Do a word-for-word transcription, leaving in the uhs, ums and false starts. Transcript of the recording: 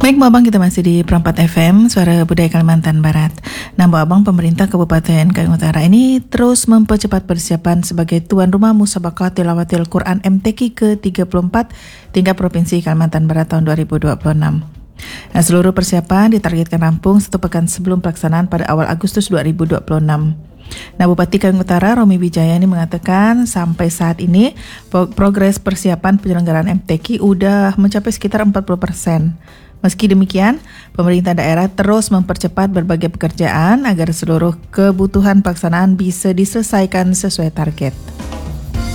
Baik, Mbak Abang, kita masih di Perempat F M, Suara Budaya Kalimantan Barat. Nah, Mbak Abang, pemerintah Kabupaten Kayong Utara ini terus mempercepat persiapan sebagai tuan rumah Musabaqah Tilawatil Quran M T Q ke tiga puluh empat tingkat Provinsi Kalimantan Barat tahun dua ribu dua puluh enam. Nah, seluruh persiapan ditargetkan rampung satu pekan sebelum pelaksanaan pada awal Agustus dua ribu dua puluh enam. Nah, Bupati Kayong Utara Romi Wijaya ini mengatakan sampai saat ini progres persiapan penyelenggaraan M T Q udah mencapai sekitar empat puluh persen. Meski demikian, pemerintah daerah terus mempercepat berbagai pekerjaan agar seluruh kebutuhan pelaksanaan bisa diselesaikan sesuai target.